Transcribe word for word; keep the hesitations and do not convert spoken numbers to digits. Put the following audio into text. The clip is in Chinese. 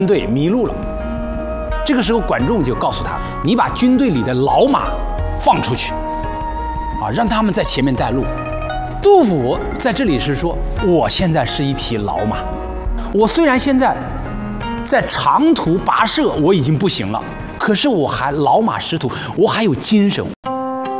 队迷路了。这个时候，管仲就告诉他：“你把军队里的老马放出去，啊，让他们在前面带路。”杜甫在这里是说：“我现在是一匹老马，我虽然现在在长途跋涉我已经不行了，可是我还老马识途，我还有精神。”